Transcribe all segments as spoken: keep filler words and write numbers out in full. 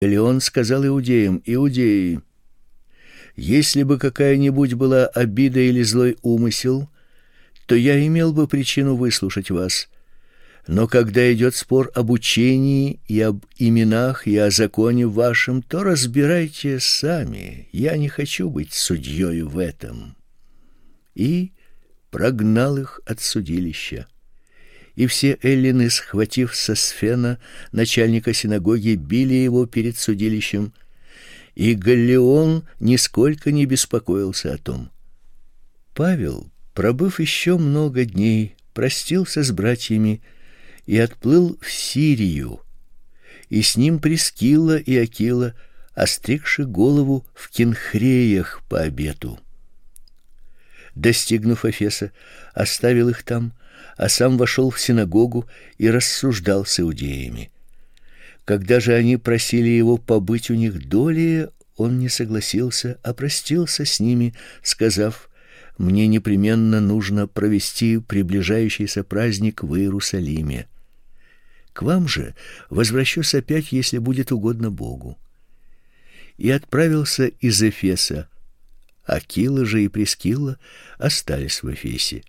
Галлион сказал иудеям: «Иудеи, если бы какая-нибудь была обида или злой умысел, то я имел бы причину выслушать вас. Но когда идет спор об учении и об именах и о законе вашем, то разбирайте сами. Я не хочу быть судьей в этом». И прогнал их от судилища. И все эллины, схватив Сосфена, начальника синагоги, били его перед судилищем, и Галлион нисколько не беспокоился о том. Павел, пробыв еще много дней, простился с братьями и отплыл в Сирию, и с ним Прискилла и Акила, остригши голову в Кенхреях по обету. Достигнув Эфеса, оставил их там, а сам вошел в синагогу и рассуждал с иудеями. Когда же они просили его побыть у них долее, он не согласился, а простился с ними, сказав: «Мне непременно нужно провести приближающийся праздник в Иерусалиме. К вам же возвращусь опять, если будет угодно Богу». И отправился из Эфеса. Акила же и Прискилла остались в Эфесе.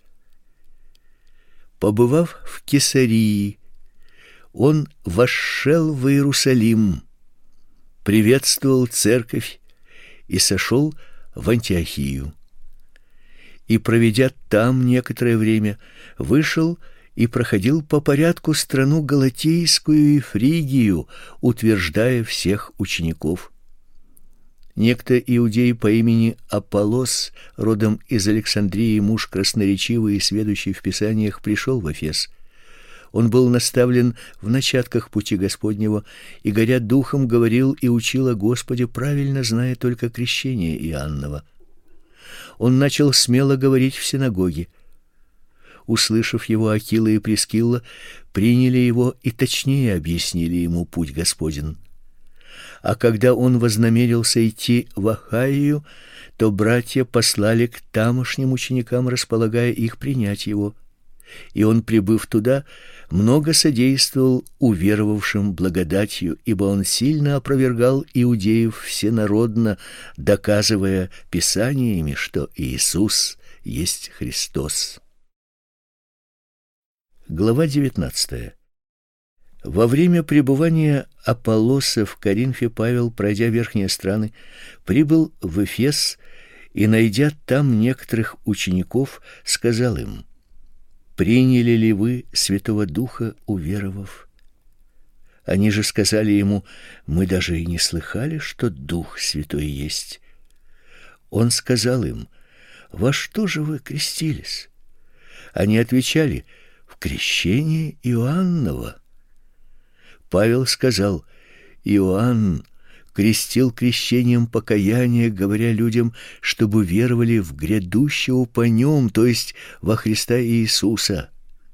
Побывав в Кесарии, он вошел в Иерусалим, приветствовал церковь и сошел в Антиохию. И, проведя там некоторое время, вышел и проходил по порядку страну Галатейскую и Фригию, утверждая всех учеников. Некто иудей по имени Аполлос, родом из Александрии, муж красноречивый и сведущий в писаниях, пришел в Эфес. Он был наставлен в начатках пути Господнего и, горя духом, говорил и учил о Господе, правильно зная только крещение Иоаннова. Он начал смело говорить в синагоге. Услышав его, Акила и Прискилла приняли его и точнее объяснили ему путь Господень. А когда он вознамерился идти в Ахаию, то братья послали к тамошним ученикам, располагая их принять его. И он, прибыв туда, много содействовал уверовавшим благодатью, ибо он сильно опровергал иудеев всенародно, доказывая писаниями, что Иисус есть Христос. Глава девятнадцатая. Во время пребывания Аполлоса в Коринфе Павел, пройдя верхние страны, прибыл в Эфес и, найдя там некоторых учеников, сказал им: «Приняли ли вы Святого Духа, уверовав?» Они же сказали ему: «Мы даже и не слыхали, что Дух Святой есть». Он сказал им: «Во что же вы крестились?» Они отвечали: «В крещении Иоаннова». Павел сказал: «Иоанн крестил крещением покаяния, говоря людям, чтобы веровали в грядущего по нем, то есть во Христа Иисуса».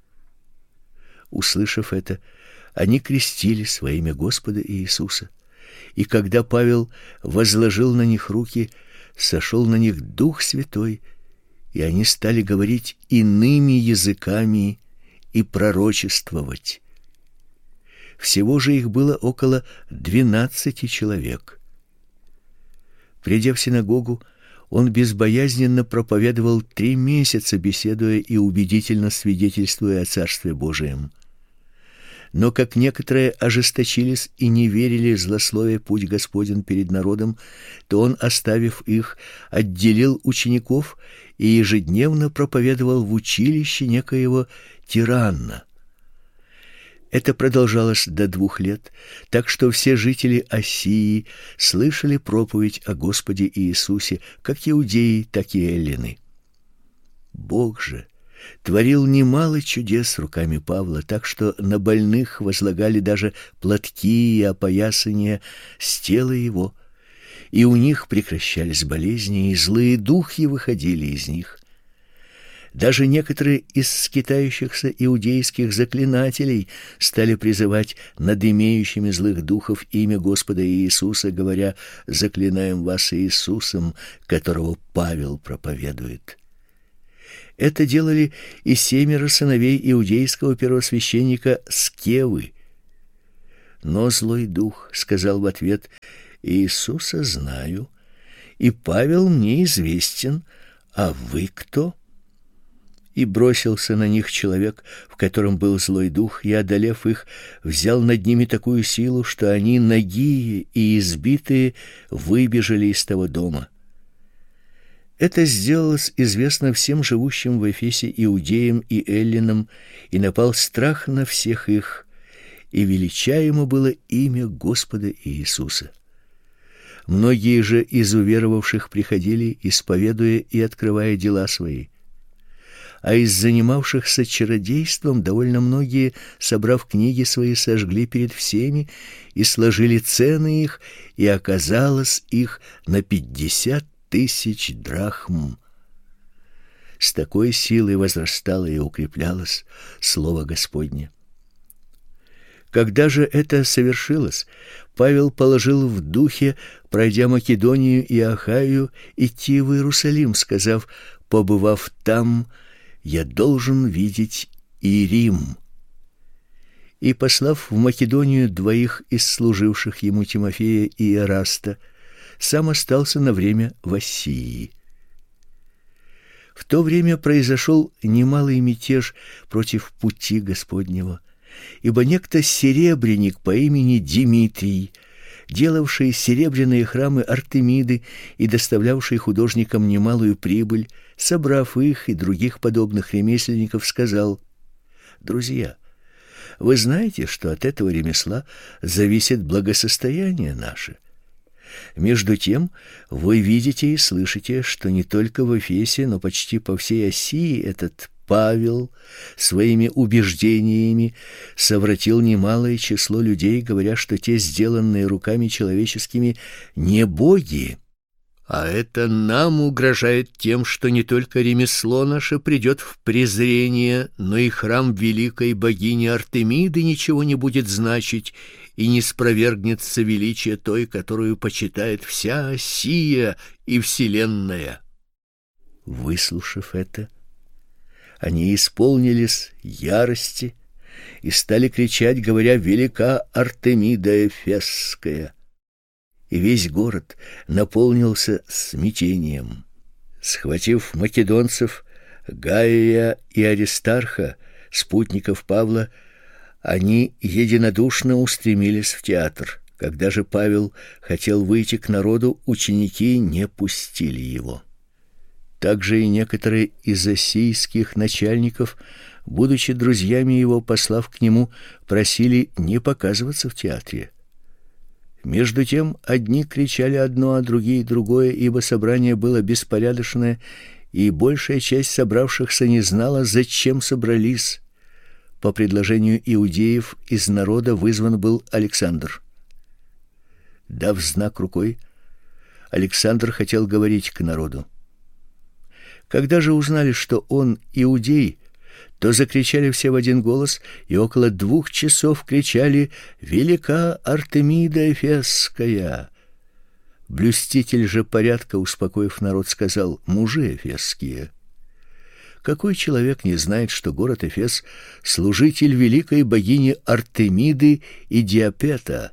Услышав это, они крестились во имя Господа Иисуса. И когда Павел возложил на них руки, сошел на них Дух Святой, и они стали говорить иными языками и пророчествовать. Всего же их было около двенадцати человек. Придя в синагогу, он безбоязненно проповедовал три месяца, беседуя и убедительно свидетельствуя о Царстве Божием. Но как некоторые ожесточились и не верили, злословя путь Господень перед народом, то он, оставив их, отделил учеников и ежедневно проповедовал в училище некоего Тиранна. Это продолжалось до двух лет, так что все жители Асии слышали проповедь о Господе Иисусе, как иудеи, так и эллины. Бог же творил немало чудес руками Павла, так что на больных возлагали даже платки и опоясания с тела его, и у них прекращались болезни, и злые духи выходили из них. Даже некоторые из скитающихся иудейских заклинателей стали призывать над имеющими злых духов имя Господа Иисуса, говоря: «Заклинаем вас Иисусом, которого Павел проповедует». Это делали и семеро сыновей иудейского первосвященника Скевы. Но злой дух сказал в ответ: Иисуса знаю, и Павел мне известен, а вы кто? И бросился на них человек, в котором был злой дух, и, одолев их, взял над ними такую силу, что они, нагие и избитые, выбежали из того дома. Это сделалось известно всем живущим в Эфесе иудеям и эллинам, и напал страх на всех их, и величаемо было имя Господа Иисуса. Многие же из уверовавших приходили, исповедуя и открывая дела свои. А из занимавшихся чародейством довольно многие, собрав книги свои, сожгли перед всеми и сложили цены их, и оказалось их на пятьдесят тысяч драхм. С такой силой возрастало и укреплялось слово Господне. Когда же это совершилось, Павел положил в духе, пройдя Македонию и Ахаю, идти в Иерусалим, сказав: побывав там, я должен видеть и Рим. И, послав в Македонию двоих из служивших ему Тимофея и Эраста, сам остался на время в Ассии. В то время произошел немалый мятеж против пути Господнего, ибо некто серебряник по имени Димитрий, делавший серебряные храмы Артемиды и доставлявший художникам немалую прибыль, собрав их и других подобных ремесленников, сказал: друзья, вы знаете, что от этого ремесла зависит благосостояние наше. Между тем, вы видите и слышите, что не только в Эфесе, но почти по всей Асии этот Павел своими убеждениями совратил немалое число людей, говоря, что те, сделанные руками человеческими, не боги. А это нам угрожает тем, что не только ремесло наше придет в презрение, но и храм великой богини Артемиды ничего не будет значить, и не спровергнется величие той, которую почитает вся Асия и вселенная. Выслушав это, они исполнились ярости и стали кричать, говоря: велика Артемида Эфесская. И весь город наполнился смятением. Схватив македонцев, Гая и Аристарха, спутников Павла, они единодушно устремились в театр. Когда же Павел хотел выйти к народу, ученики не пустили его. Также и некоторые из ассийских начальников, будучи друзьями его, послав к нему, просили не показываться в театре. Между тем одни кричали одно, а другие другое, ибо собрание было беспорядочное, и большая часть собравшихся не знала, зачем собрались. По предложению иудеев из народа вызван был Александр. Дав знак рукой, Александр хотел говорить к народу. Когда же узнали, что он иудей, то закричали все в один голос, и около двух часов кричали: велика Артемида Эфесская. Блюститель же порядка, успокоив народ, сказал: мужи эфесские, какой человек не знает, что город Эфес — служитель великой богини Артемиды и Диапета?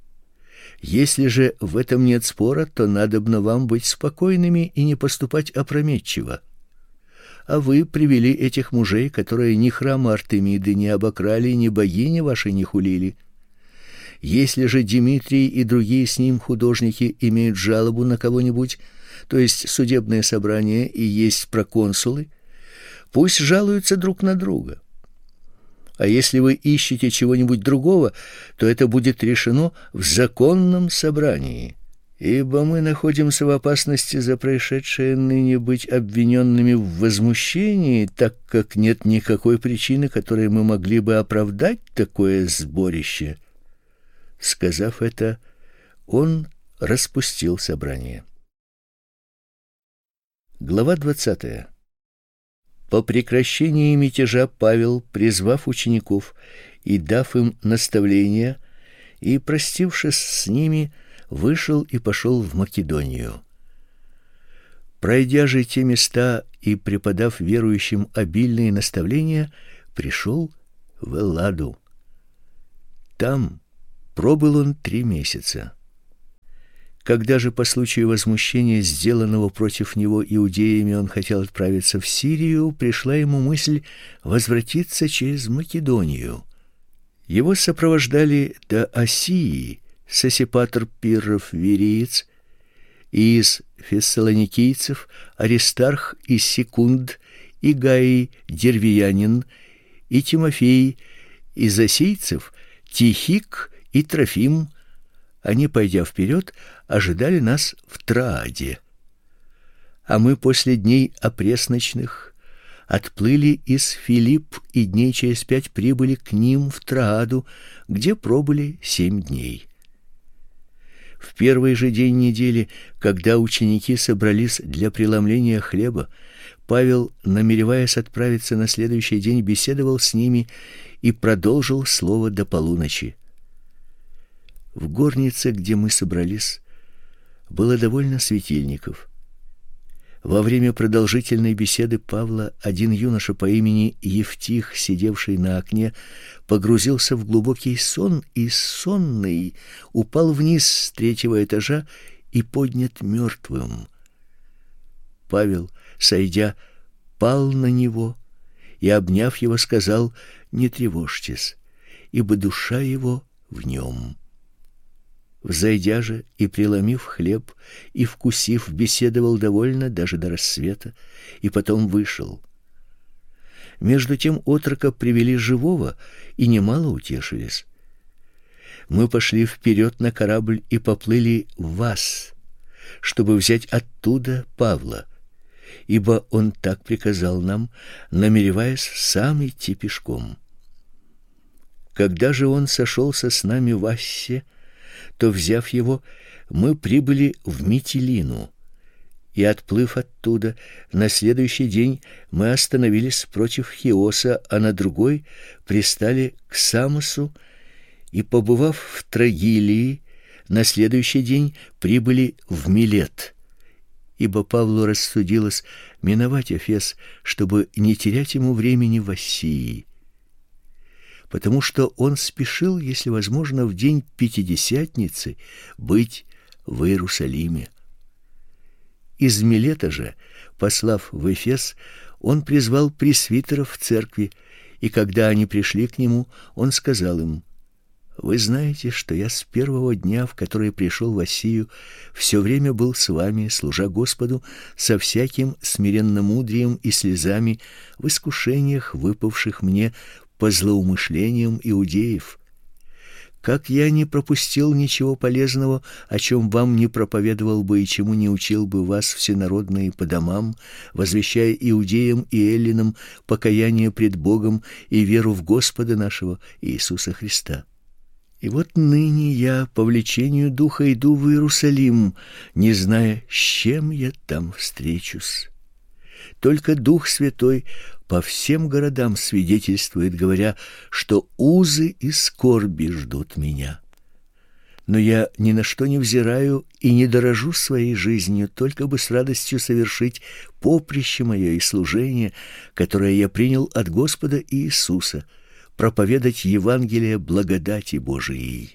Если же в этом нет спора, то надобно вам быть спокойными и не поступать опрометчиво. А вы привели этих мужей, которые ни храма Артемиды не обокрали, ни богини вашей не хулили. Если же Димитрий и другие с ним художники имеют жалобу на кого-нибудь, то есть судебное собрание и есть проконсулы, пусть жалуются друг на друга. А если вы ищете чего-нибудь другого, то это будет решено в законном собрании. Ибо мы находимся в опасности за происшедшее ныне быть обвиненными в возмущении, так как нет никакой причины, которой мы могли бы оправдать такое сборище. Сказав это, он распустил собрание. Глава двадцатая. По прекращении мятежа Павел, призвав учеников и дав им наставления, и простившись с ними, вышел и пошел в Македонию. Пройдя же те места и преподав верующим обильные наставления, пришел в Элладу. Там, Пробыл он три месяца. Когда же по случаю возмущения, сделанного против него иудеями, он хотел отправиться в Сирию, пришла ему мысль возвратиться через Македонию. Его сопровождали до Осии Сосипатр Пирров Вириец, и из фессалоникийцев Аристарх и Секунд, и Гаий Дервиянин, и Тимофей, из осийцев Тихик и Трофим. Они, пойдя вперед, ожидали нас в Трааде. А мы после дней опресночных отплыли из Филипп и дней через пять прибыли к ним в Трааду, где пробыли семь дней. В первый же день недели, когда ученики собрались для преломления хлеба, Павел, намереваясь отправиться на следующий день, беседовал с ними и продолжил слово до полуночи. В горнице, где мы собрались, было довольно светильников. Во время продолжительной беседы Павла один юноша по имени Евтих, сидевший на окне, погрузился в глубокий сон и сонный упал вниз с третьего этажа и поднят мертвым. Павел, сойдя, пал на него и, обняв его, сказал: «Не тревожьтесь, ибо душа его в нем». Взойдя же и преломив хлеб и вкусив, беседовал довольно даже до рассвета, и потом вышел. Между тем отрока привели живого, и немало утешились. Мы пошли вперед на корабль и поплыли в Ас, чтобы взять оттуда Павла, ибо он так приказал нам, намереваясь сам идти пешком. Когда же он сошелся с нами в Ассе, то, взяв его, мы прибыли в Митилину, и, отплыв оттуда, на следующий день мы остановились против Хиоса, а на другой пристали к Самосу, и, побывав в Трогилии, на следующий день прибыли в Милет, ибо Павлу рассудилось миновать Эфес, чтобы не терять ему времени в Ассии, потому что он спешил, если возможно, в день Пятидесятницы быть в Иерусалиме. Из Милета же, послав в Эфес, он призвал пресвитеров в церкви, и когда они пришли к нему, он сказал им: «Вы знаете, что я с первого дня, в который пришел в Ассию, все время был с вами, служа Господу, со всяким смиренномудрием и слезами в искушениях, выпавших мне по злоумышлениям иудеев. Как я не пропустил ничего полезного, о чем вам не проповедовал бы и чему не учил бы вас всенародные по домам, возвещая иудеям и эллинам покаяние пред Богом и веру в Господа нашего Иисуса Христа. И вот ныне я по влечению духа иду в Иерусалим, не зная, с чем я там встречусь. Только Дух Святой по всем городам свидетельствует, говоря, что узы и скорби ждут меня. Но я ни на что не взираю и не дорожу своей жизнью, только бы с радостью совершить поприще мое и служение, которое я принял от Господа Иисуса, проповедать Евангелие благодати Божией.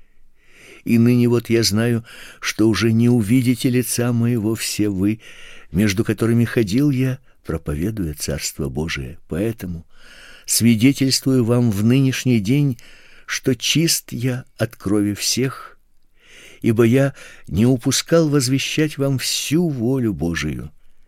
И ныне вот я знаю, что уже не увидите лица моего все вы, между которыми ходил я, проповедуя Царство Божие. Поэтому свидетельствую вам в нынешний день, что чист я от крови всех, ибо я не упускал возвещать вам всю волю Божию.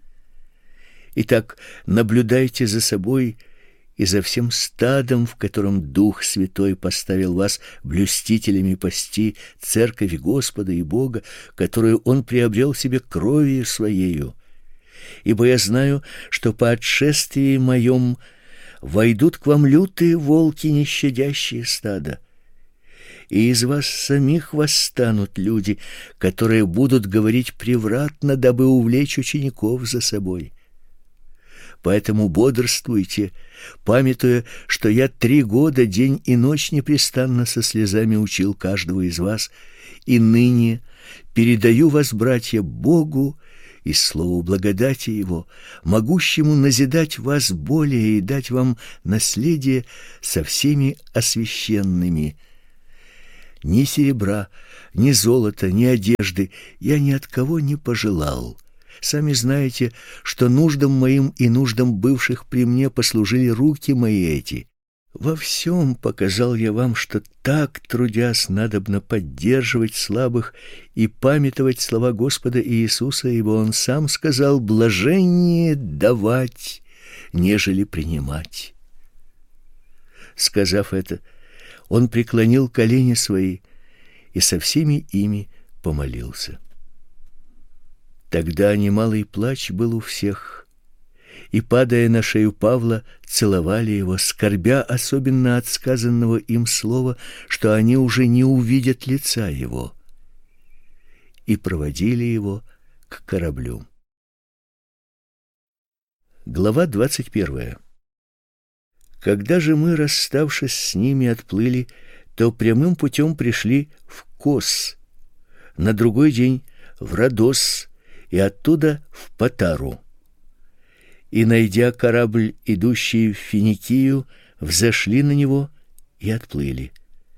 Итак, наблюдайте за собой и за всем стадом, в котором Дух Святой поставил вас блюстителями пасти церковь Господа и Бога, которую Он приобрел себе кровью Своею. Ибо я знаю, что по отшествии моем войдут к вам лютые волки, не щадящие стада, и из вас самих восстанут люди, которые будут говорить превратно, дабы увлечь учеников за собой. Поэтому бодрствуйте, памятуя, что я три года день и ночь непрестанно со слезами учил каждого из вас, и ныне передаю вас, братья, Богу и слову благодати Его, могущему назидать вас более и дать вам наследие со всеми освященными. ни серебра, ни золота, ни одежды я ни от кого не пожелал. Сами знаете, что нуждам моим и нуждам бывших при мне послужили руки мои эти. Во всем показал я вам, что так, трудясь, надобно поддерживать слабых и памятовать слова Господа Иисуса, ибо Он сам сказал: блаженнее давать, нежели принимать. Сказав это, Он преклонил колени свои и со всеми ими помолился. Тогда немалый плач был у всех, и, падая на шею Павла, целовали его, скорбя особенно от сказанного им слова, что они уже не увидят лица его, и проводили его к кораблю. Глава двадцать первая. Когда же мы, расставшись с ними, отплыли, то прямым путем пришли в Кос, на другой день в Родос и оттуда в Патару. И, найдя корабль, идущий в Финикию, взошли на него и отплыли.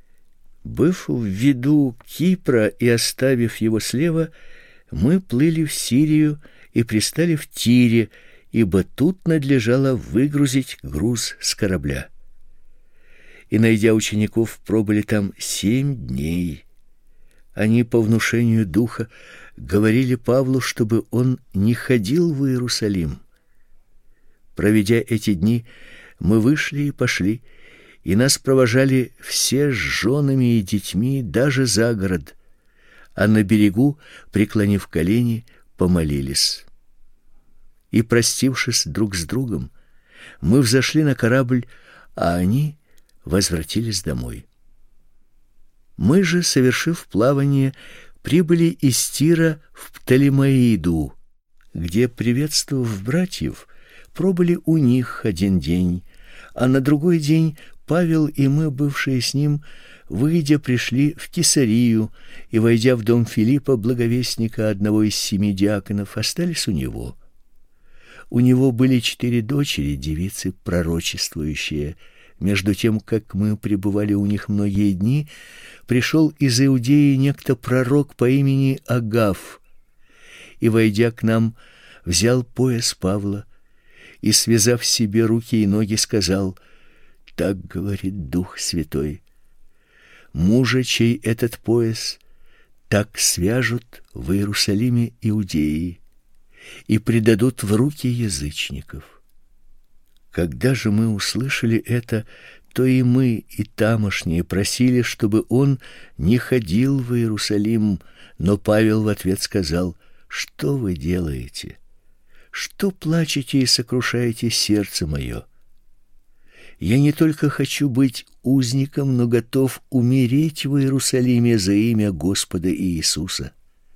Быв в виду Кипра и оставив его слева, мы плыли в Сирию и пристали в Тире, ибо тут надлежало выгрузить груз с корабля. И, найдя учеников, пробыли там семь дней. Они по внушению духа говорили Павлу, чтобы он не ходил в Иерусалим. Проведя эти дни, мы вышли и пошли, и нас провожали все с женами и детьми даже за город, а на берегу, преклонив колени, помолились. И, простившись друг с другом, мы взошли на корабль, а они возвратились домой. Мы же, совершив плавание, прибыли из Тира в Птолемаиду, где, приветствовав братьев, пробыли у них один день, а на другой день Павел и мы, бывшие с ним, выйдя, пришли в Кесарию и, войдя в дом Филиппа, благовестника, одного из семи диаконов, остались у него. У него были четыре дочери, девицы пророчествующие. Между тем, как мы пребывали у них многие дни, пришел из Иудеи некто пророк по имени Агав, и, войдя к нам, взял пояс Павла и, связав себе руки и ноги, сказал: «Так говорит Дух Святой: мужа, чей этот пояс, так свяжут в Иерусалиме Иудеи и предадут в руки язычников». Когда же мы услышали это, то и мы, и тамошние просили, чтобы он не ходил в Иерусалим, но Павел в ответ сказал: «Что вы делаете? Что плачете и сокрушаете сердце мое? Я не только хочу быть узником, но готов умереть в Иерусалиме за имя Господа Иисуса».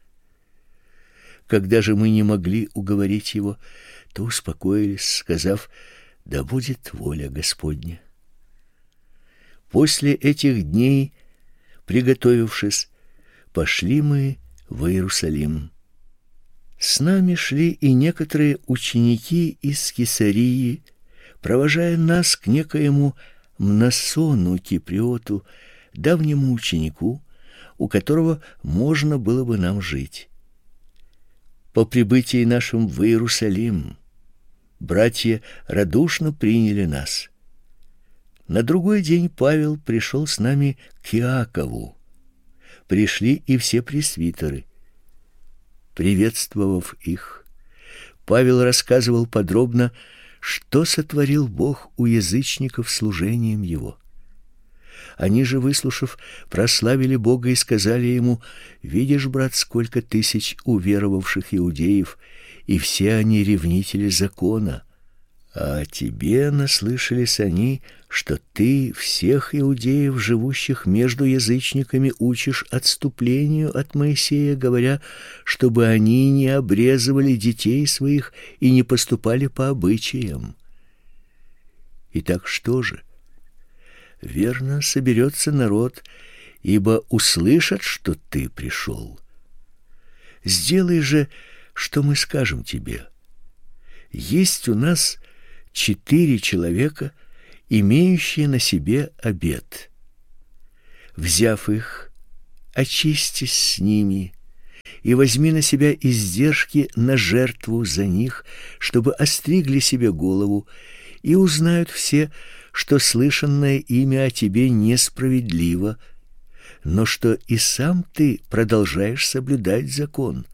Когда же мы не могли уговорить его, то успокоились, сказав: «Да будет воля Господня». После этих дней, приготовившись, пошли мы в Иерусалим. С нами шли и некоторые ученики из Кесарии, провожая нас к некоему Мнасону Киприоту, давнему ученику, у которого можно было бы нам жить. По прибытии нашим в Иерусалим братья радушно приняли нас. На другой день Павел пришел с нами к Иакову. Пришли и все пресвитеры. Приветствовав их, Павел рассказывал подробно, что сотворил Бог у язычников служением его. Они же, выслушав, прославили Бога и сказали ему: «Видишь, брат, сколько тысяч уверовавших иудеев, и все они ревнители закона. А о тебе наслышались они, что ты всех иудеев, живущих между язычниками, учишь отступлению от Моисея, говоря, чтобы они не обрезывали детей своих и не поступали по обычаям. Итак, что же? Верно, соберется народ, ибо услышат, что ты пришел. Сделай же, что мы скажем тебе. Есть у нас четыре человека, имеющие на себе обет. Взяв их, очистись с ними и возьми на себя издержки на жертву за них, чтобы остригли себе голову, и узнают все, что слышанное имя о тебе несправедливо, но что и сам ты продолжаешь соблюдать закон.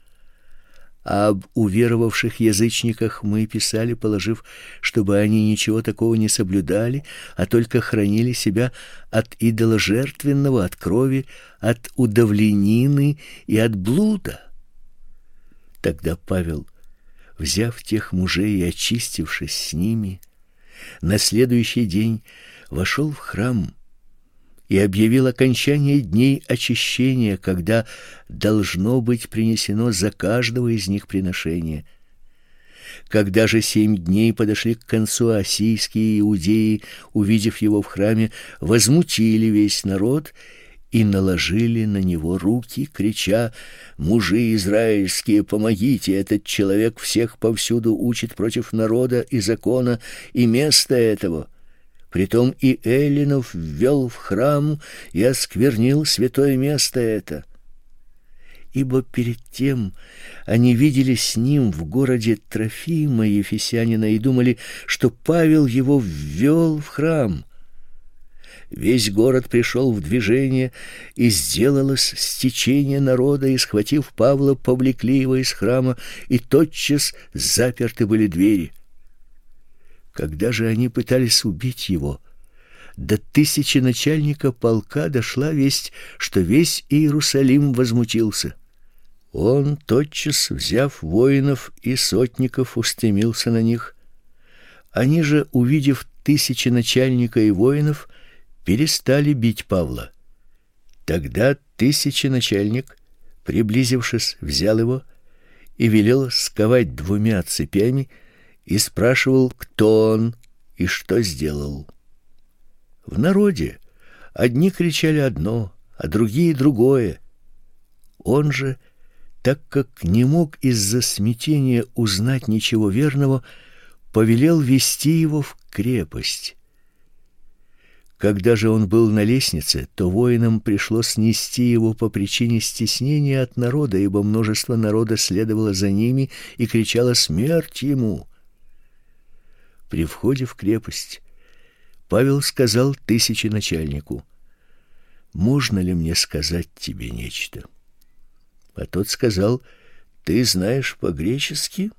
А об уверовавших язычниках мы писали, положив, чтобы они ничего такого не соблюдали, а только хранили себя от идоложертвенного, от крови, от удавленины и от блуда. Тогда Павел, взяв тех мужей и очистившись с ними, на следующий день вошел в храм и объявил окончание дней очищения, когда должно быть принесено за каждого из них приношение. Когда же семь дней подошли к концу, ассийские иудеи, увидев его в храме, возмутили весь народ и наложили на него руки, крича: «Мужи израильские, помогите! Этот человек всех повсюду учит против народа и закона и места этого». Притом и эллинов ввел в храм и осквернил святое место это. Ибо перед тем они видели с ним в городе Трофима ефесянина и думали, что Павел его ввел в храм. Весь город пришел в движение, и сделалось стечение народа, и, схватив Павла, повлекли его из храма, и тотчас заперты были двери. Когда же они пытались убить его, до тысячи начальника полка дошла весть, что весь Иерусалим возмутился. Он, тотчас взяв воинов и сотников, устремился на них. Они же, увидев тысячи начальника и воинов, перестали бить Павла. Тогда тысяченачальник, приблизившись, взял его и велел сковать двумя цепями, и спрашивал, кто он и что сделал. В народе одни кричали одно, а другие другое. Он же, так как не мог из-за смятения узнать ничего верного, повелел вести его в крепость. Когда же он был на лестнице, то воинам пришлось нести его по причине стеснения от народа, ибо множество народа следовало за ними и кричало «Смерть ему!». При входе в крепость Павел сказал тысяченачальнику: «Можно ли мне сказать тебе нечто?» А тот сказал: «Ты знаешь по-гречески?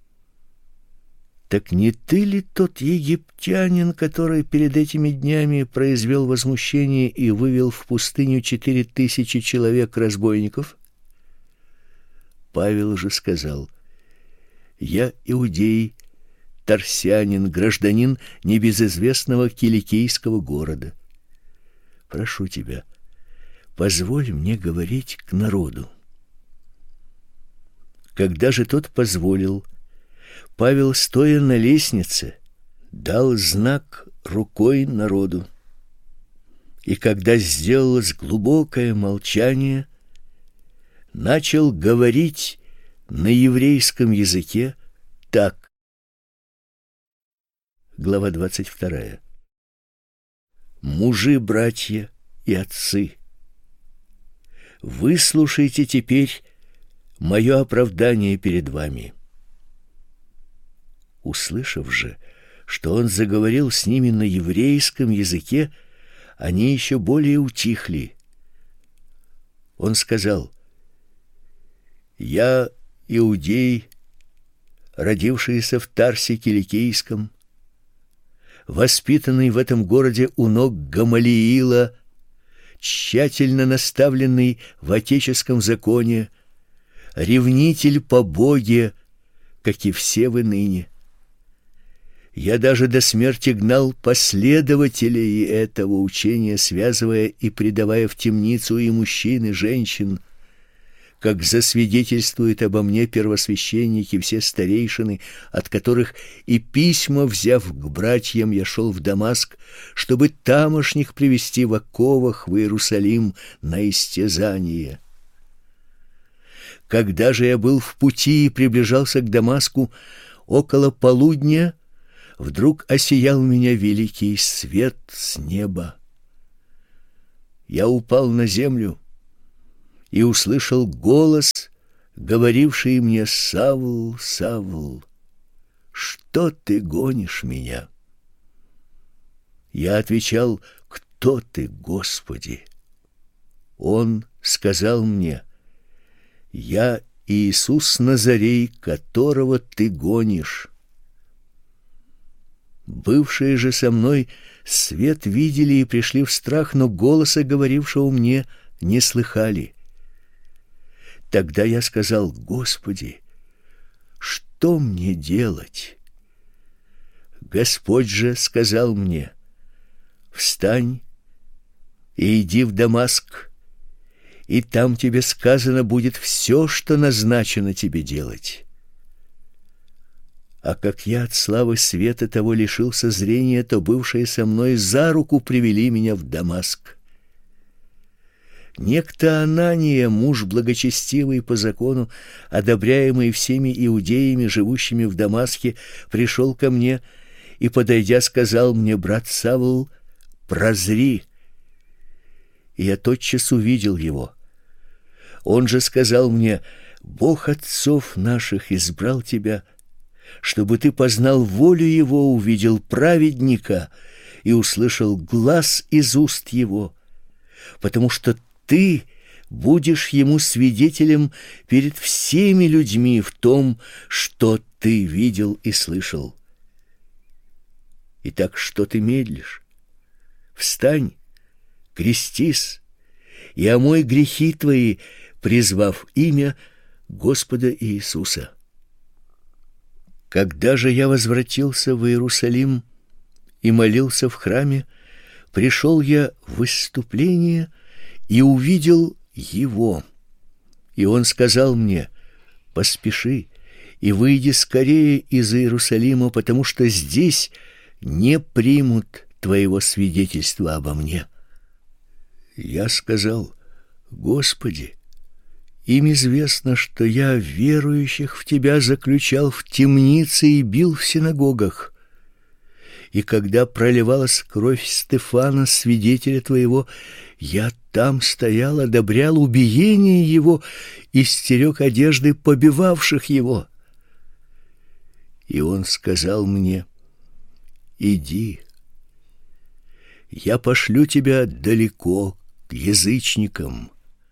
Так не ты ли тот египтянин, который перед этими днями произвел возмущение и вывел в пустыню четыре тысячи человек-разбойников?» Павел же сказал: «Я иудей, тарсянин, гражданин небезызвестного киликийского города. Прошу тебя, позволь мне говорить к народу». Когда же тот позволил, Павел, стоя на лестнице, дал знак рукой народу. И когда сделалось глубокое молчание, начал говорить на еврейском языке так. Глава двадцать вторая. Мужи, братья и отцы, выслушайте теперь мое оправдание перед вами. Услышав же, что он заговорил с ними на еврейском языке, они еще более утихли. Он сказал: «Я иудей, родившийся в Тарсе Киликийском, воспитанный в этом городе у ног Гамалиила, тщательно наставленный в отеческом законе, ревнитель по Боге, как и все вы ныне. Я даже до смерти гнал последователей этого учения, связывая и предавая в темницу и мужчин, и женщин, как засвидетельствуют обо мне первосвященники, все старейшины, от которых и письма взяв к братьям, я шел в Дамаск, чтобы тамошних привести в оковах в Иерусалим на истязание. Когда же я был в пути и приближался к Дамаску, около полудня вдруг осиял меня великий свет с неба. Я упал на землю и услышал голос, говоривший мне: «Савл, Савл, что ты гонишь меня?» Я отвечал: «Кто ты, Господи?» Он сказал мне: «Я Иисус Назарей, которого ты гонишь». Бывшие же со мной свет видели и пришли в страх, но голоса, говорившего мне, не слыхали. Тогда я сказал: «Господи, что мне делать?» Господь же сказал мне: «Встань и иди в Дамаск, и там тебе сказано будет все, что назначено тебе делать». А как я от славы света того лишился зрения, то бывшие со мной за руку привели меня в Дамаск. Некто Анания, муж благочестивый по закону, одобряемый всеми иудеями, живущими в Дамаске, пришел ко мне и, подойдя, сказал мне: «Брат Савл, прозри». И я тотчас увидел его. Он же сказал мне: «Бог отцов наших избрал тебя, чтобы ты познал волю его, увидел праведника и услышал глас из уст его, потому что ты будешь ему свидетелем перед всеми людьми в том, что ты видел и слышал. Итак, что ты медлишь? Встань, крестись и омой грехи твои, призвав имя Господа Иисуса». Когда же я возвратился в Иерусалим и молился в храме, пришел я в выступление и увидел его. И он сказал мне: «Поспеши и выйди скорее из Иерусалима, потому что здесь не примут твоего свидетельства обо мне». Я сказал: «Господи, им известно, что я верующих в Тебя заключал в темнице и бил в синагогах. И когда проливалась кровь Стефана, свидетеля Твоего, я там стоял, одобрял убиение его и стерег одежды побивавших его». И он сказал мне: «Иди, я пошлю тебя далеко к язычникам».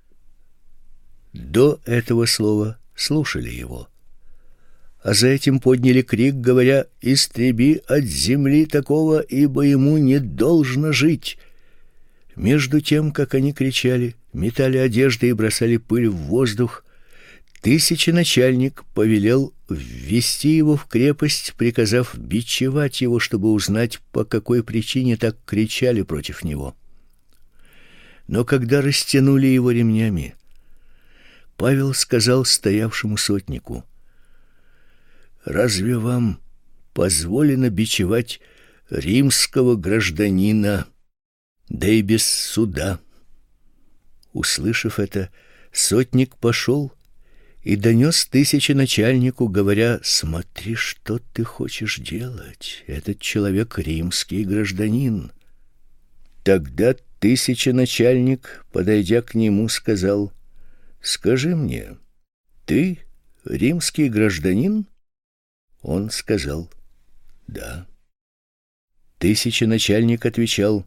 До этого слова слушали его, а за этим подняли крик, говоря: «Истреби от земли такого, ибо ему не должно жить». Между тем, как они кричали, метали одежды и бросали пыль в воздух, тысяченачальник повелел ввести его в крепость, приказав бичевать его, чтобы узнать, по какой причине так кричали против него. Но когда растянули его ремнями, Павел сказал стоявшему сотнику: «Разве вам позволено бичевать римского гражданина, да и без суда?» Услышав это, сотник пошел и донес тысяченачальнику, говоря: «Смотри, что ты хочешь делать. Этот человек римский гражданин». Тогда тысяченачальник, подойдя к нему, сказал: «Скажи мне, ты римский гражданин?» Он сказал: «Да». Тысяченачальник отвечал: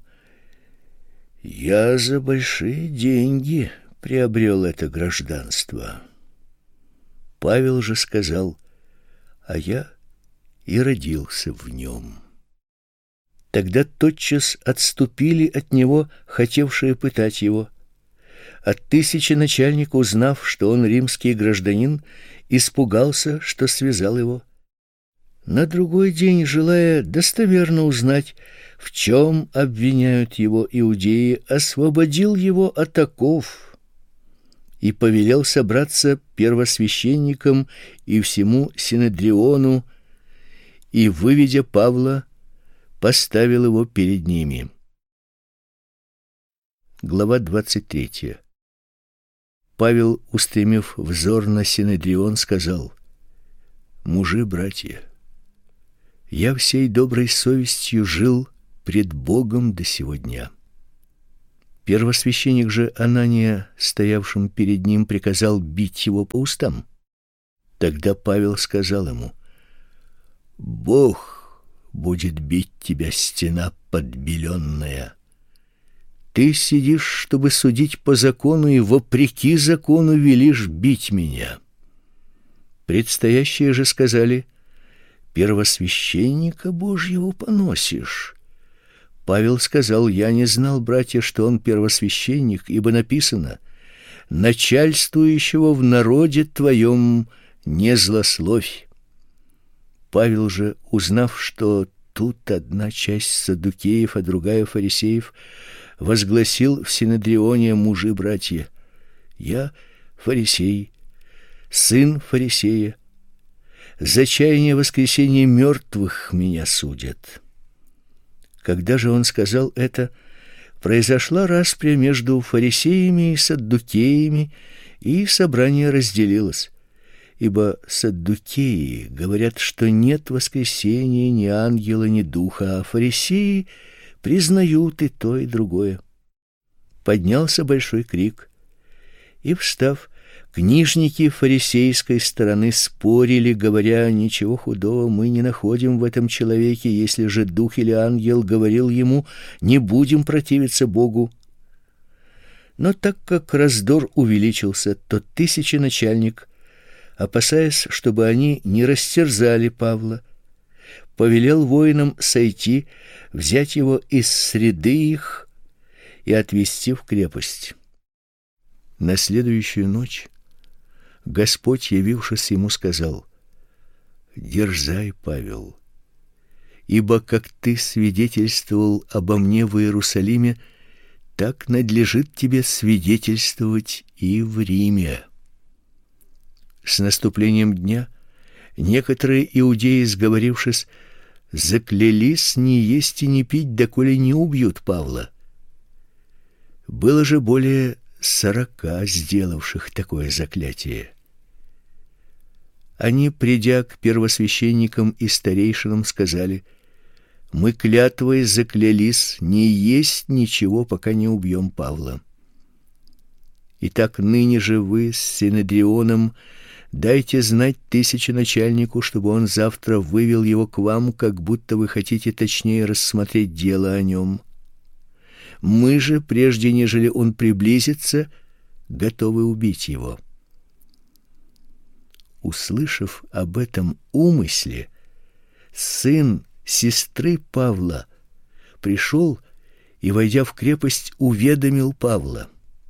«Я за большие деньги приобрел это гражданство». Павел же сказал: «А я и родился в нем». Тогда тотчас отступили от него, хотевшие пытать его. А тысяченачальник, узнав, что он римский гражданин, испугался, что связал его. На другой день, желая достоверно узнать, в чем обвиняют его иудеи, освободил его от оков и повелел собраться первосвященникам и всему синедриону, и, выведя Павла, поставил его перед ними. Глава двадцать третья. Павел, устремив взор на синедрион, сказал: «Мужи, братья, я всей доброй совестью жил пред Богом до сего дня. Первосвященник же Анания, стоявшим перед ним, приказал бить его по устам. Тогда Павел сказал ему: «Бог будет бить тебя, стена подбеленная. Ты сидишь, чтобы судить по закону, и вопреки закону велишь бить меня». Предстоящие же сказали: «Первосвященника Божьего поносишь». Павел сказал: «Я не знал, братья, что он первосвященник, ибо написано: начальствующего в народе твоем не злословь». Павел же, узнав, что тут одна часть саддукеев, а другая фарисеев, возгласил в синедрионе: «Мужи, братья, я фарисей, сын фарисея. За чаяние воскресения мертвых меня судят». Когда же он сказал это, произошла распря между фарисеями и саддукеями, и собрание разделилось. Ибо саддукеи говорят, что нет воскресения ни ангела, ни духа, а фарисеи признают и то, и другое. Поднялся большой крик, и, встав, книжники фарисейской стороны спорили, говоря: «Ничего худого мы не находим в этом человеке, если же дух или ангел говорил ему: не будем противиться Богу». Но так как раздор увеличился, то тысяченачальник, опасаясь, чтобы они не растерзали Павла, повелел воинам сойти, взять его из среды их и отвести в крепость. На следующую ночь Господь, явившись ему, сказал: «Дерзай, Павел, ибо как ты свидетельствовал обо мне в Иерусалиме, так надлежит тебе свидетельствовать и в Риме». С наступлением дня некоторые иудеи, сговорившись, заклялись не есть и не пить, доколе не убьют Павла. Было же более сорока сделавших такое заклятие. Они, придя к первосвященникам и старейшинам, сказали: «Мы клятвой заклялись не есть ничего, пока не убьем Павла. Итак, ныне же вы с синедрионом дайте знать тысяченачальнику, чтобы он завтра вывел его к вам, как будто вы хотите точнее рассмотреть дело о нем. Мы же, прежде нежели он приблизится, готовы убить его». Услышав об этом умысле, сын сестры Павла пришел и, войдя в крепость, уведомил Павла.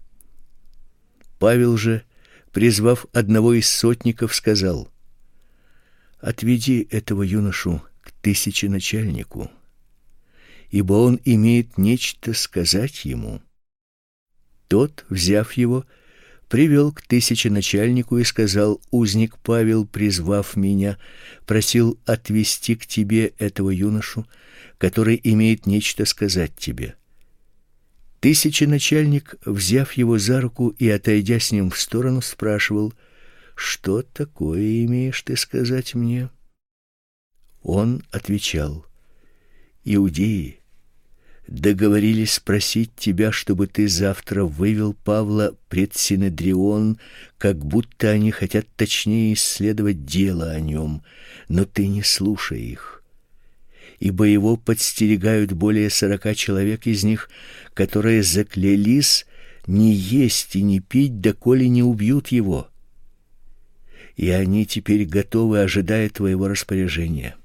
Павел же, призвав одного из сотников, сказал: «Отведи этого юношу к тысяченачальнику, ибо он имеет нечто сказать ему». Тот, взяв его, привел к тысяченачальнику и сказал: «Узник Павел, призвав меня, просил отвести к тебе этого юношу, который имеет нечто сказать тебе». Тысяченачальник, взяв его за руку и отойдя с ним в сторону, спрашивал: «Что такое имеешь ты сказать мне?» Он отвечал: «Иудеи договорились спросить тебя, чтобы ты завтра вывел Павла пред синедрион, как будто они хотят точнее исследовать дело о нем, но ты не слушай их, ибо его подстерегают более сорока человек из них, которые заклялись не есть и не пить, доколе не убьют его, и они теперь готовы, ожидая твоего распоряжения».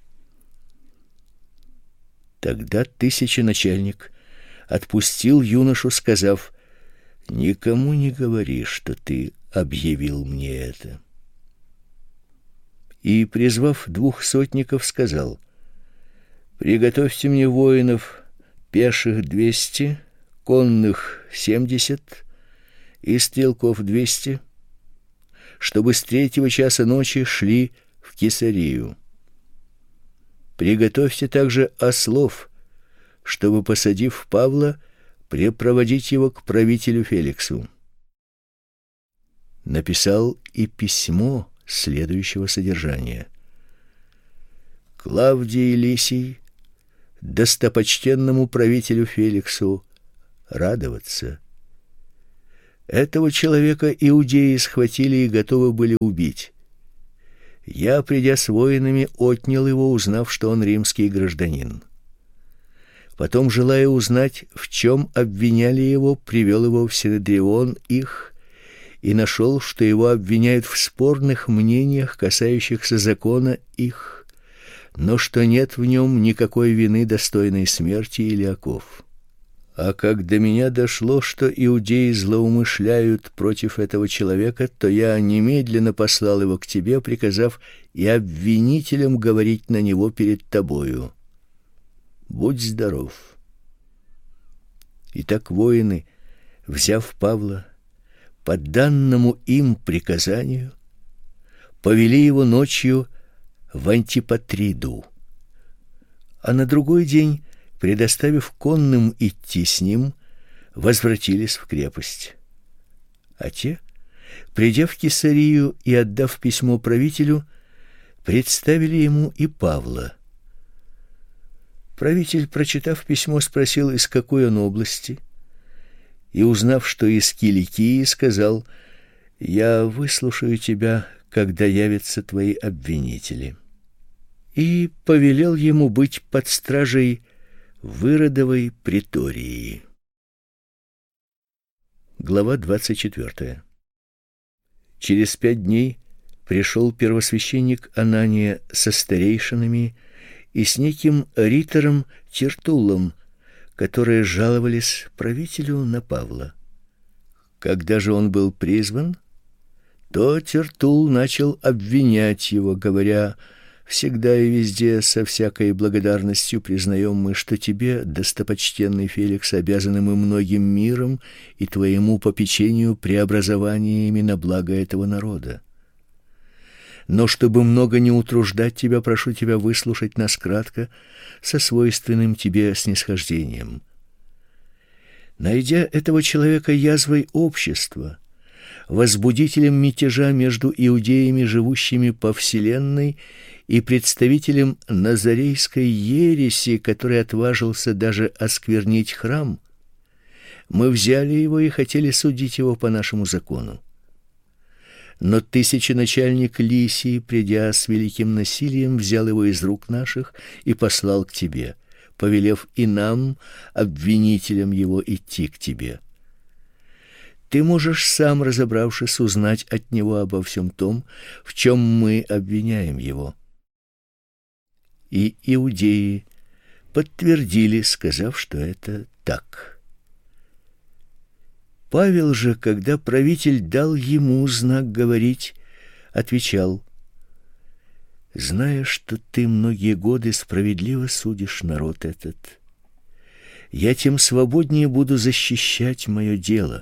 Тогда тысяченачальник отпустил юношу, сказав: «Никому не говори, что ты объявил мне это». И, призвав двух сотников, сказал: «Приготовьте мне воинов, пеших двести, конных семьдесят и стрелков двести, чтобы с третьего часа ночи шли в Кесарию. Приготовьте также ослов, чтобы, посадив Павла, препроводить его к правителю Феликсу». Написал и письмо следующего содержания: «Клавдий Лисий, достопочтенному правителю Феликсу, радоваться. Этого человека иудеи схватили и готовы были убить. Я, придя с воинами, отнял его, узнав, что он римский гражданин. Потом, желая узнать, в чем обвиняли его, привел его в Синедрион их и нашел, что его обвиняют в спорных мнениях, касающихся закона их, но что нет в нем никакой вины, достойной смерти или оков. А как до меня дошло, что иудеи злоумышляют против этого человека, то я немедленно послал его к тебе, приказав и обвинителям говорить на него перед тобою. Будь здоров. Итак, воины, взяв Павла, по данному им приказанию, повели его ночью в Антипатриду, а на другой день, предоставив конным идти с ним, возвратились в крепость. А те, придя в Кесарию и отдав письмо правителю, представили ему и Павла. Правитель, прочитав письмо, спросил, из какой он области, и, узнав, что из Киликии, сказал: «Я выслушаю тебя, когда явятся твои обвинители». И повелел ему быть под стражей в Иродовой притории. Глава двадцать четвёртая. Через пять дней пришел первосвященник Анания со старейшинами и с неким ритором Тертуллом, которые жаловались правителю на Павла. Когда же он был призван, то Тертулл начал обвинять его, говоря: «Всегда и везде со всякой благодарностью признаем мы, что тебе, достопочтенный Феликс, обязаны мы многим миром и твоему попечению преобразованиями на благо этого народа. Но чтобы много не утруждать тебя, прошу тебя выслушать нас кратко, со свойственным тебе снисхождением. Найдя этого человека язвой общества, возбудителем мятежа между иудеями, живущими по вселенной, и представителем назарейской ереси, который отважился даже осквернить храм, мы взяли его и хотели судить его по нашему закону. Но тысяченачальник Лисий, придя с великим насилием, взял его из рук наших и послал к тебе, повелев и нам, обвинителям его, идти к тебе. Ты можешь сам, разобравшись, узнать от него обо всем том, в чем мы обвиняем его». И иудеи подтвердили, сказав, что это так. Павел же, когда правитель дал ему знак говорить, отвечал: «Зная, что ты многие годы справедливо судишь народ этот, я тем свободнее буду защищать мое дело.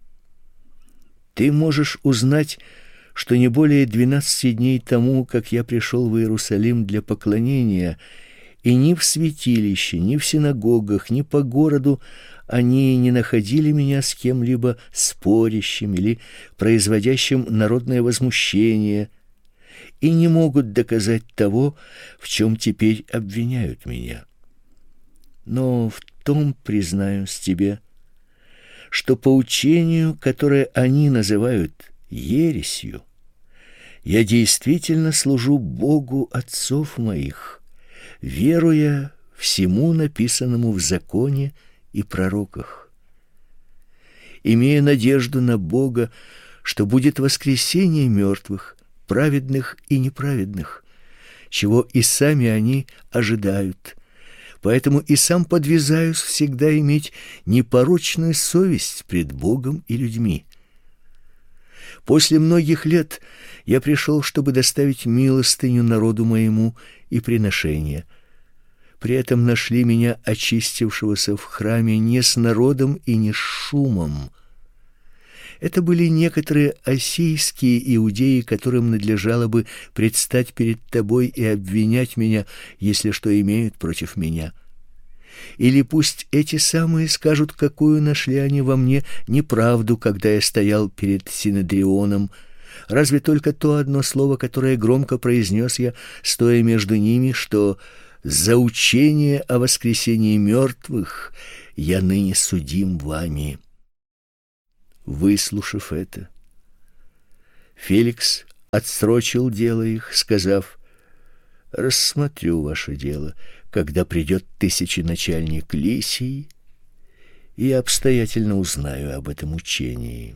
Ты можешь узнать, что не более двенадцати дней тому, как я пришел в Иерусалим для поклонения, и ни в святилище, ни в синагогах, ни по городу они не находили меня с кем-либо спорящим или производящим народное возмущение, и не могут доказать того, в чем теперь обвиняют меня. Но в том признаюсь тебе, что по учению, которое они называют ересью, я действительно служу Богу отцов моих, веруя всему написанному в законе и пророках, имея надежду на Бога, что будет воскресение мертвых, праведных и неправедных, чего и сами они ожидают. Поэтому и сам подвязаюсь всегда иметь непорочную совесть пред Богом и людьми. После многих лет я пришел, чтобы доставить милостыню народу моему и приношение. При этом нашли меня очистившегося в храме не с народом и не с шумом. Это были некоторые ассийские иудеи, которым надлежало бы предстать перед тобой и обвинять меня, если что имеют против меня. Или пусть эти самые скажут, какую нашли они во мне неправду, когда я стоял перед Синедрионом. Разве только то одно слово, которое громко произнес я, стоя между ними, что за учение о воскресении мертвых я ныне судим вами». Выслушав это, Феликс отсрочил дело их, сказав: «Рассмотрю ваше дело, когда придет тысяченачальник Лисий, и обстоятельно узнаю об этом учении».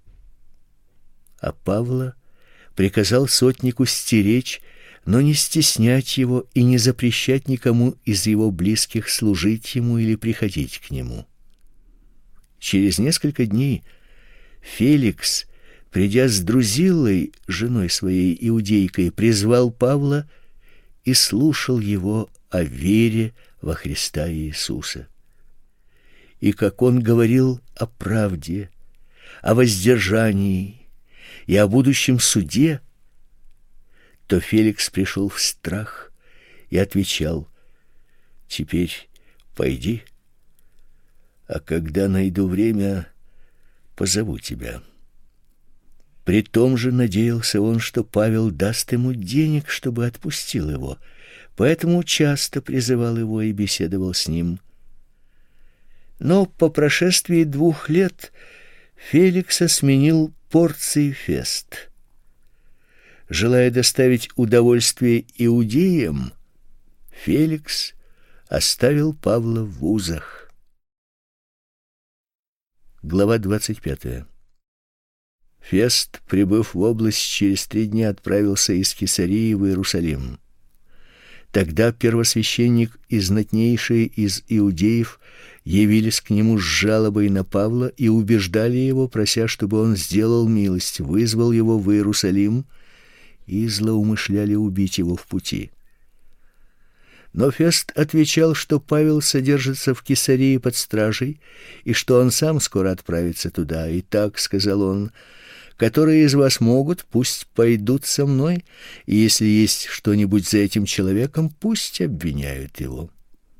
А Павла приказал сотнику стеречь, но не стеснять его и не запрещать никому из его близких служить ему или приходить к нему. Через несколько дней Феликс, придя с Друзиллой, женой своей иудейкой, призвал Павла и слушал его о вере во Христа Иисуса. И как он говорил о правде, о воздержании и о будущем суде, то Феликс пришел в страх и отвечал: «Теперь пойди, а когда найду время, позову тебя». При том же надеялся он, что Павел даст ему денег, чтобы отпустил его, поэтому часто призывал его и беседовал с ним. Но по прошествии двух лет Феликса сменил Порций Фест. Желая доставить удовольствие иудеям, Феликс оставил Павла в узах. Глава двадцать пятая. Фест, прибыв в область, через три дня отправился из Кесарии в Иерусалим. Тогда первосвященник и знатнейшие из иудеев явились к нему с жалобой на Павла и убеждали его, прося, чтобы он сделал милость, вызвал его в Иерусалим, и злоумышляли убить его в пути. Но Фест отвечал, что Павел содержится в Кесарии под стражей, и что он сам скоро отправится туда. И так, сказал он, которые из вас могут, пусть пойдут со мной, и если есть что-нибудь за этим человеком, пусть обвиняют его.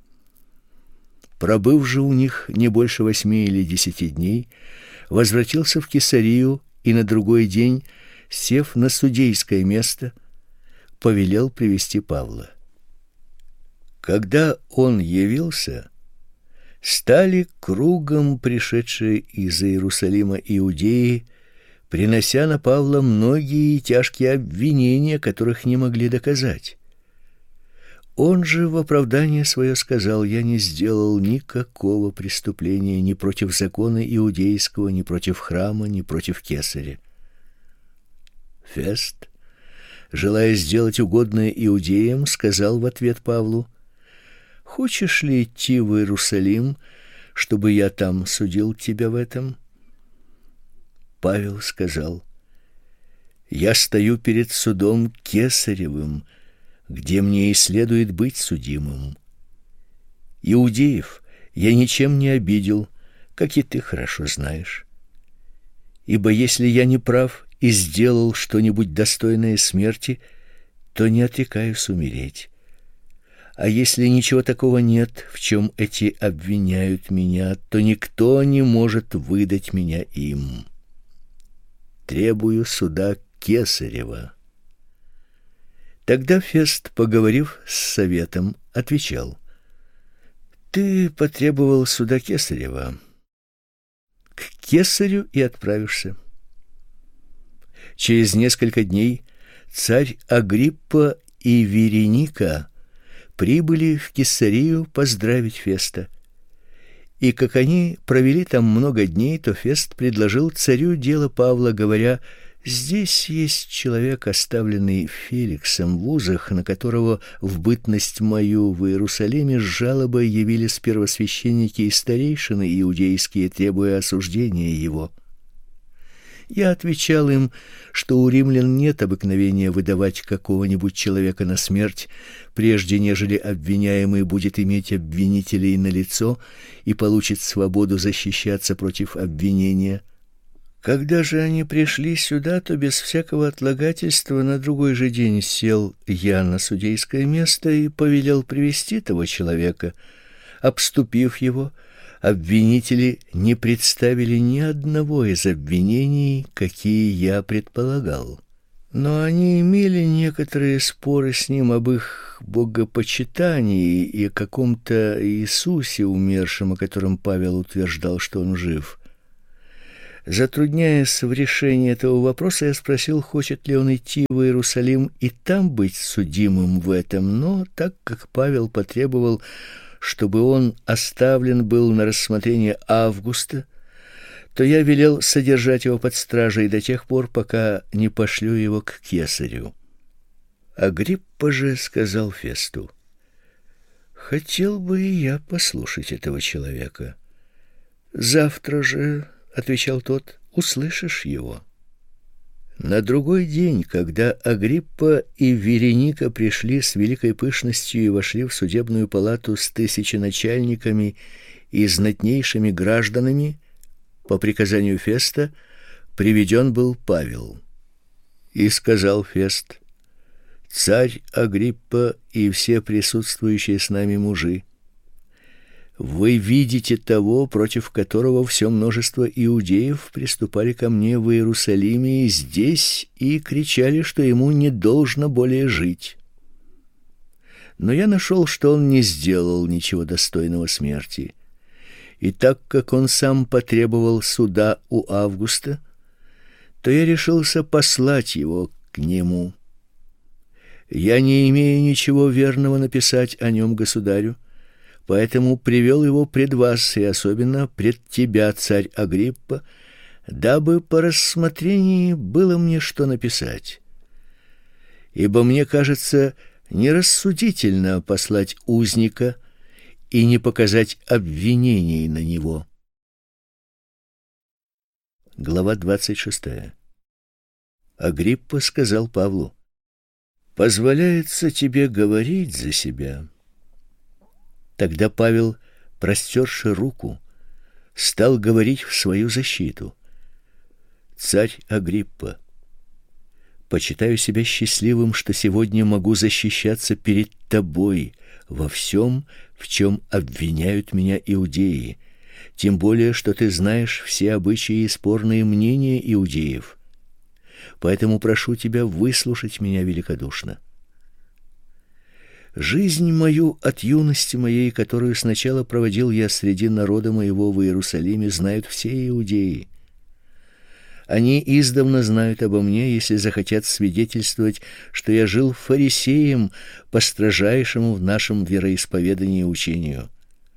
Пробыв же у них не больше восьми или десяти дней, возвратился в Кесарию и на другой день, сев на судейское место, повелел привести Павла. Когда он явился, стали кругом пришедшие из Иерусалима иудеи, принося на Павла многие тяжкие обвинения, которых не могли доказать. Он же в оправдание свое сказал: «Я не сделал никакого преступления ни против закона иудейского, ни против храма, ни против кесаря». Фест, желая сделать угодное иудеям, сказал в ответ Павлу: «Хочешь ли идти в Иерусалим, чтобы я там судил тебя в этом?» Павел сказал: «Я стою перед судом Кесаревым, где мне и следует быть судимым. Иудеев я ничем не обидел, как и ты хорошо знаешь. Ибо если я не прав и сделал что-нибудь достойное смерти, то не отрекаюсь умереть. А если ничего такого нет, в чем эти обвиняют меня, то никто не может выдать меня им. Требую суда Кесарева». Тогда Фест, поговорив с советом, отвечал: «Ты потребовал суда Кесарева. К Кесарю и отправишься». Через несколько дней царь Агриппа и Вереника прибыли в Кесарию поздравить Феста. И как они провели там много дней, то Фест предложил царю дело Павла, говоря: «Здесь есть человек, оставленный Феликсом в узах, на которого в бытность мою в Иерусалиме с жалобой явились первосвященники и старейшины иудейские, требуя осуждения его. Я отвечал им, что у римлян нет обыкновения выдавать какого-нибудь человека на смерть, прежде нежели обвиняемый будет иметь обвинителей налицо и получит свободу защищаться против обвинения. Когда же они пришли сюда, то без всякого отлагательства на другой же день сел я на судейское место и повелел привести того человека. Обступив его, обвинители не представили ни одного из обвинений, какие я предполагал. Но они имели некоторые споры с ним об их их богопочитании и о каком-то Иисусе умершем, о котором Павел утверждал, что он жив. Затрудняясь в решении этого вопроса, я спросил, хочет ли он идти в Иерусалим и там быть судимым в этом, но так как Павел потребовал, чтобы он оставлен был на рассмотрение Августа, то я велел содержать его под стражей до тех пор, пока не пошлю его к кесарю. Агриппа же сказал Фесту: «Хотел бы и я послушать этого человека». «Завтра же, — отвечал тот, — услышишь его». На другой день, когда Агриппа и Вереника пришли с великой пышностью и вошли в судебную палату с тысяченачальниками и знатнейшими гражданами, по приказанию Феста приведен был Павел. И сказал Фест: «Царь Агриппа и все присутствующие с нами мужи, вы видите того, против которого все множество иудеев приступали ко мне в Иерусалиме и здесь и кричали, что ему не должно более жить. Но я нашел, что он не сделал ничего достойного смерти. И так как он сам потребовал суда у Августа, то я решился послать его к нему. Я не имею ничего верного написать о нем государю, поэтому привел его пред вас и особенно пред тебя, царь Агриппа, дабы по рассмотрении было мне что написать. Ибо мне кажется нерассудительно послать узника и не показать обвинений на него». Глава двадцать шестая. Агриппа сказал Павлу: «Позволяется тебе говорить за себя». Тогда Павел, простерши руку, стал говорить в свою защиту: «Царь Агриппа, почитаю себя счастливым, что сегодня могу защищаться перед тобой во всем, в чем обвиняют меня иудеи, тем более, что ты знаешь все обычаи и спорные мнения иудеев. Поэтому прошу тебя выслушать меня великодушно. Жизнь мою от юности моей, которую сначала проводил я среди народа моего в Иерусалиме, знают все иудеи. Они издавна знают обо мне, если захотят свидетельствовать, что я жил фарисеем по строжайшему в нашем вероисповедании учению.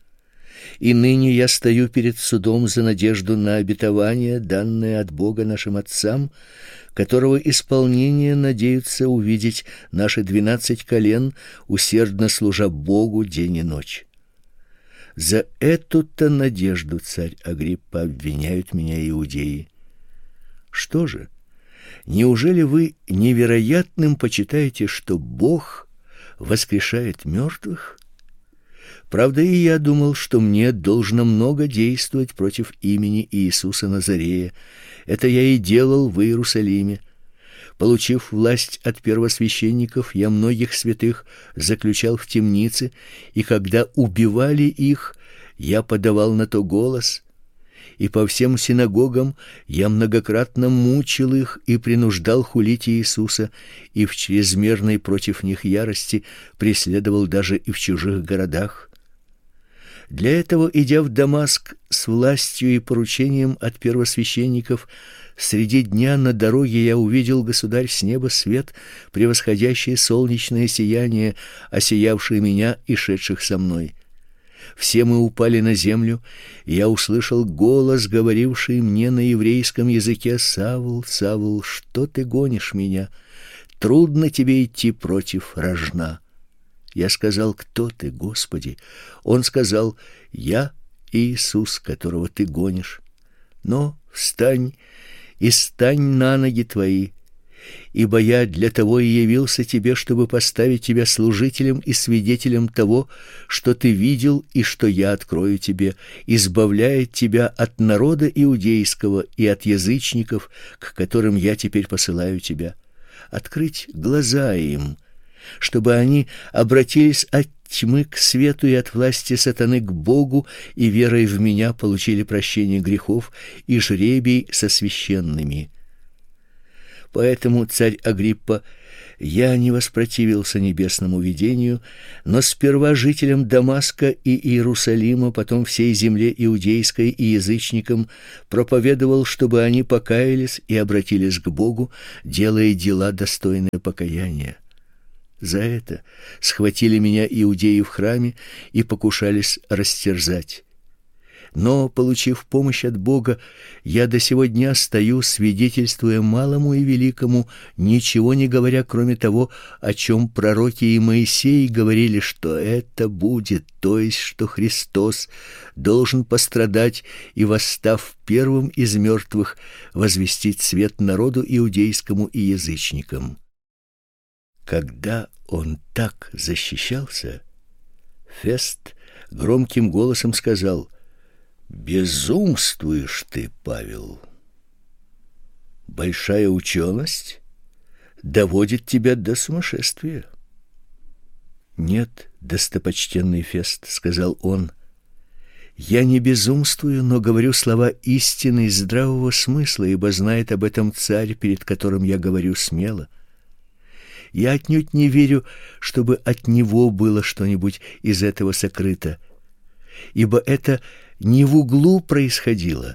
И ныне я стою перед судом за надежду на обетование, данное от Бога нашим отцам, которого исполнение надеются увидеть наши двенадцать колен, усердно служа Богу день и ночь. За эту-то надежду, царь Агриппа, обвиняют меня иудеи. Что же, неужели вы невероятным почитаете, что Бог воскрешает мертвых? Правда, и я думал, что мне должно много действовать против имени Иисуса Назарея. Это я и делал в Иерусалиме. Получив власть от первосвященников, я многих святых заключал в темнице, и когда убивали их, я подавал на то голос, и по всем синагогам я многократно мучил их и принуждал хулить Иисуса, и в чрезмерной против них ярости преследовал даже и в чужих городах. Для этого, идя в Дамаск с властью и поручением от первосвященников, среди дня на дороге я увидел, государь, с неба свет, превосходящий солнечное сияние, осиявший меня и шедших со мной. Все мы упали на землю, и я услышал голос, говоривший мне на еврейском языке: «Савл, Савл, что ты гонишь меня? Трудно тебе идти против рожна». Я сказал: «Кто ты, Господи?» Он сказал: «Я Иисус, которого ты гонишь. Но встань и стань на ноги твои, ибо я для того и явился тебе, чтобы поставить тебя служителем и свидетелем того, что ты видел и что я открою тебе, избавляя тебя от народа иудейского и от язычников, к которым я теперь посылаю тебя, открыть глаза им, чтобы они обратились от тьмы к свету и от власти сатаны к Богу, и верой в меня получили прощение грехов и жребий со священными». Поэтому, царь Агриппа, я не воспротивился небесному видению, но сперва жителям Дамаска и Иерусалима, потом всей земле иудейской и язычникам проповедовал, чтобы они покаялись и обратились к Богу, делая дела достойные покаяния. За это схватили меня иудеи в храме и покушались растерзать. Но, получив помощь от Бога, я до сего дня стою, свидетельствуя малому и великому, ничего не говоря, кроме того, о чем пророки и Моисей говорили, что это будет, то есть, что Христос должен пострадать и, восстав первым из мертвых, возвестить свет народу иудейскому и язычникам. Когда он так защищался, Фест громким голосом сказал: «Безумствуешь ты, Павел. Большая ученость доводит тебя до сумасшествия». «Нет, достопочтенный Фест, — сказал он, — я не безумствую, но говорю слова истины и здравого смысла, ибо знает об этом царь, перед которым я говорю смело. Я отнюдь не верю, чтобы от него было что-нибудь из этого сокрыто, ибо это не в углу происходило.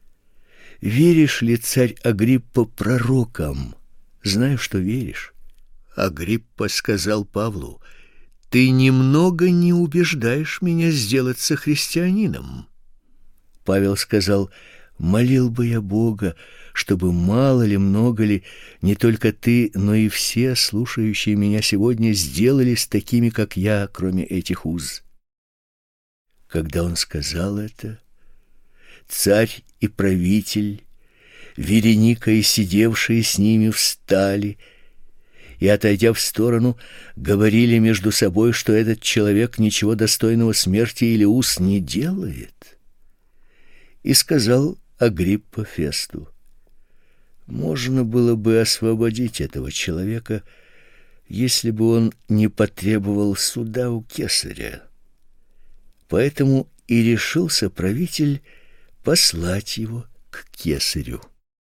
Веришь ли, царь Агриппа, пророкам? Знаю, что веришь». Агриппа сказал Павлу: «Ты немного не убеждаешь меня сделаться христианином». Павел сказал: «Молил бы я Бога, чтобы мало ли, много ли, не только ты, но и все, слушающие меня сегодня, сделались такими, как я, кроме этих уз». Когда он сказал это, царь и правитель, Вереника и сидевшие с ними встали и, отойдя в сторону, говорили между собой, что этот человек ничего достойного смерти или уз не делает. И сказал Агриппа Фесту: «Можно было бы освободить этого человека, если бы он не потребовал суда у кесаря». Поэтому и решился правитель послать его к кесарю.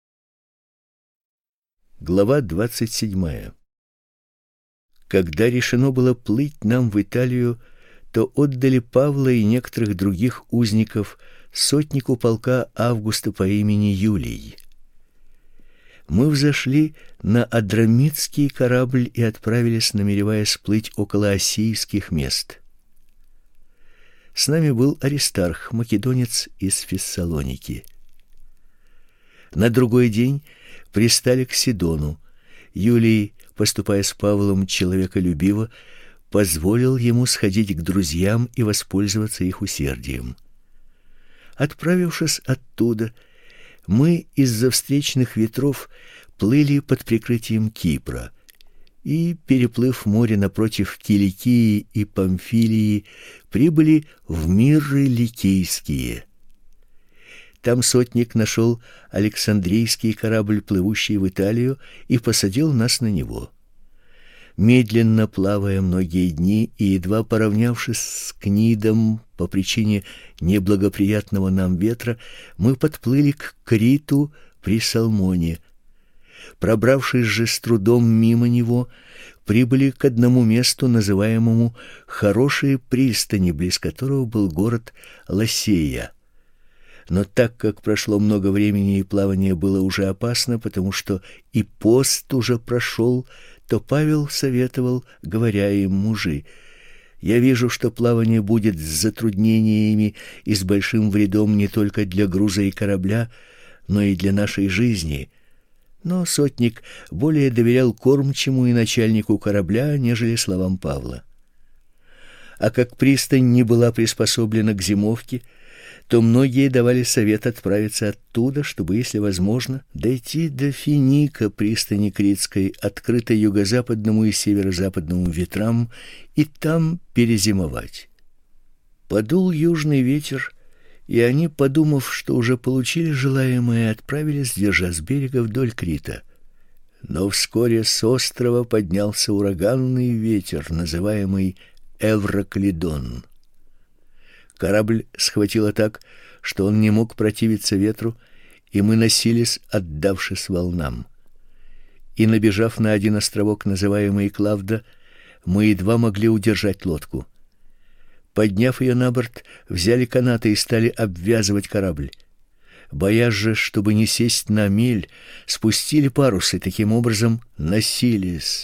Глава двадцать седьмая. Когда решено было плыть нам в Италию, то отдали Павла и некоторых других узников сотнику полка Августа по имени Юлий. Мы взошли на Адрамитский корабль и отправились, намереваясь плыть около Осийских мест. С нами был Аристарх, македонец из Фессалоники. На другой день пристали к Сидону. Юлий, поступая с Павлом человеколюбиво, позволил ему сходить к друзьям и воспользоваться их усердием. Отправившись оттуда, мы из-за встречных ветров плыли под прикрытием Кипра и, переплыв море напротив Киликии и Памфилии, прибыли в Мирры Ликийские. Там сотник нашел Александрийский корабль, плывущий в Италию, и посадил нас на него. Медленно плавая многие дни и едва поравнявшись с Книдом по причине неблагоприятного нам ветра, мы подплыли к Криту при Салмоне. Пробравшись же с трудом мимо него, прибыли к одному месту, называемому Хорошие пристани, близ которого был город Ласея. Но так как прошло много времени и плавание было уже опасно, потому что и пост уже прошел, то Павел советовал, говоря им: «Мужи, я вижу, что плавание будет с затруднениями и с большим вредом не только для груза и корабля, но и для нашей жизни». Но сотник более доверял кормчему и начальнику корабля, нежели словам Павла. А как пристань не была приспособлена к зимовке, то многие давали совет отправиться оттуда, чтобы, если возможно, дойти до Финика, пристани Критской, открытой юго-западному и северо-западному ветрам, и там перезимовать. Подул южный ветер, и они, подумав, что уже получили желаемое, отправились, держа с берега вдоль Крита. Но вскоре с острова поднялся ураганный ветер, называемый Эвроклидон. Корабль схватило так, что он не мог противиться ветру, и мы носились, отдавшись волнам. и, набежав на один островок, называемый Клавда, мы едва могли удержать лодку. Подняв ее на борт, взяли канаты и стали обвязывать корабль. Боясь же, чтобы не сесть на мель, спустили парус и таким образом носились